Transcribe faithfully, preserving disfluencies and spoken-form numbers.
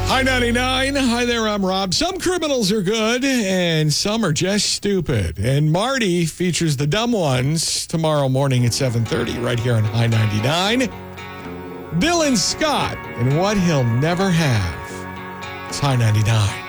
Hi ninety-nine. Hi there, I'm Rob. Some criminals are good and some are just stupid. And Marty features the dumb ones tomorrow morning at seven thirty right here on High ninety-nine. Bill and Scott and what he'll never have. It's High ninety-nine.